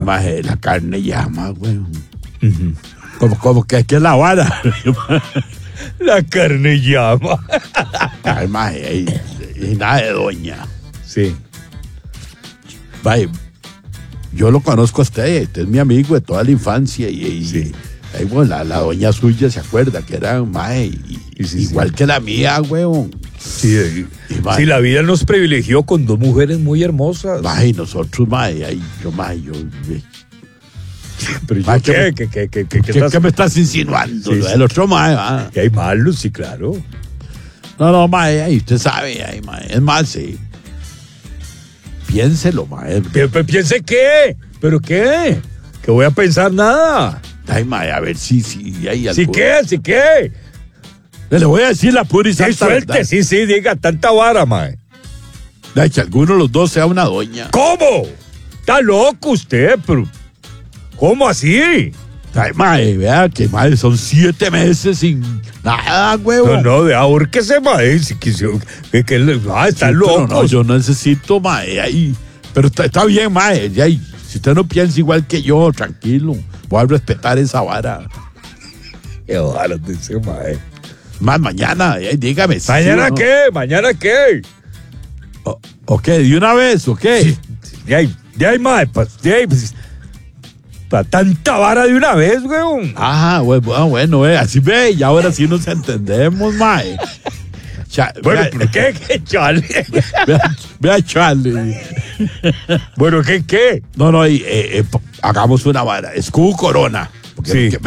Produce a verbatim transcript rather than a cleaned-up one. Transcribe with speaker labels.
Speaker 1: maje, la carne llama, weón.
Speaker 2: Uh-huh.
Speaker 1: Como, como que aquí es la vara.
Speaker 2: La carne llama.
Speaker 1: Ay, maje, y, y nada de doña.
Speaker 2: Sí.
Speaker 1: Vaya, yo lo conozco a usted, usted es mi amigo de toda la infancia y, y
Speaker 2: Sí.
Speaker 1: y, bueno, la, la doña suya se acuerda que era maje, y,
Speaker 2: Sí, sí,
Speaker 1: igual
Speaker 2: sí.
Speaker 1: que la mía, weón.
Speaker 2: Sí, eh,
Speaker 1: Y, maje,
Speaker 2: sí, la vida nos privilegió con dos mujeres muy hermosas.
Speaker 1: maje, y nosotros, maje, ahí, yo, maje, yo, eh,
Speaker 2: Pero yo,
Speaker 1: maje,
Speaker 2: ¿qué?
Speaker 1: ¿qué,
Speaker 2: ¿Qué, qué, qué, qué,
Speaker 1: ¿qué,
Speaker 2: estás-
Speaker 1: qué me estás insinuando?
Speaker 2: Sí,
Speaker 1: Lo
Speaker 2: sí.
Speaker 1: del otro, maje, va.
Speaker 2: que hay malos? Sí, claro.
Speaker 1: No, no, maje, ahí usted sabe, ahí, maje, es más, sí. Piénselo, maje.
Speaker 2: Pi- pi- ¿Piense qué? ¿Pero qué? Que voy a pensar nada.
Speaker 1: Ay, maje, a ver si, si hay algo.
Speaker 2: ¿Sí qué? ¿Sí qué?
Speaker 1: Le voy a decir la pura y
Speaker 2: Sí,
Speaker 1: santa
Speaker 2: suelte,
Speaker 1: verdad.
Speaker 2: sí, sí, diga, tanta vara, mae.
Speaker 1: De que alguno de los dos sea una doña.
Speaker 2: ¿Cómo? Está loco usted, pero... ¿Cómo así?
Speaker 1: Ay, mae, vea que mae, son siete meses sin nada, huevo.
Speaker 2: No, no, de ahorquese, mae. Si quiso- que, que, le- ah, está
Speaker 1: Sí,
Speaker 2: loco.
Speaker 1: pero no, yo necesito, mae, ahí. Pero está, está bien, mae, ya, y si usted no piensa igual que yo, tranquilo. Voy a respetar esa vara.
Speaker 2: Qué vara, dice, mae.
Speaker 1: Más mañana, ay, dígame. ¿sí
Speaker 2: ¿Mañana
Speaker 1: o no?
Speaker 2: qué? ¿Mañana qué?
Speaker 1: O- ok, de una vez, ok.
Speaker 2: Sí, de ahí, de ahí, mae, pa, de ahí, pues, pa tanta vara de una vez, weón.
Speaker 1: Ah, bueno, ah, bueno, eh, así ve, y ahora sí nos entendemos, mae. Cha-
Speaker 2: Bueno,
Speaker 1: vea,
Speaker 2: ¿pero qué, qué, Charlie?
Speaker 1: Vea, vea, Charlie.
Speaker 2: Bueno, ¿qué, qué?
Speaker 1: No, no, y, eh, eh, hagamos una vara. Escudo corona. Porque,
Speaker 2: Sí.
Speaker 1: que-